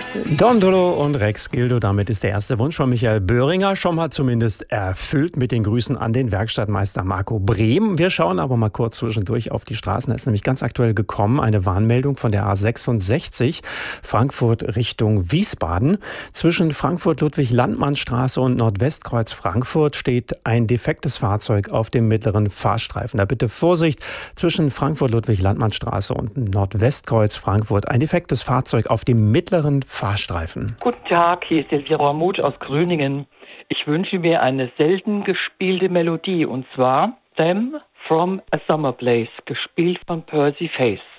Don Dolo und Rex Gildo, damit ist der erste Wunsch von Michael Böhringer schon mal zumindest erfüllt mit den Grüßen an den Werkstattmeister Marco Brehm. Wir schauen aber mal kurz zwischendurch auf die Straßen. Da ist nämlich ganz aktuell gekommen eine Warnmeldung von der A66 Frankfurt Richtung Wiesbaden. Zwischen Frankfurt-Ludwig-Landmann-Straße und Nordwestkreuz Frankfurt steht ein defektes Fahrzeug auf dem mittleren Fahrstreifen. Da bitte Vorsicht, zwischen Frankfurt-Ludwig-Landmann-Straße und Nordwestkreuz Frankfurt ein defektes Fahrzeug auf dem mittleren Fahrstreifen. Guten Tag, hier ist Elvira Muth aus Gröningen. Ich wünsche mir eine selten gespielte Melodie, und zwar Them from a Summer Place, gespielt von Percy Faith.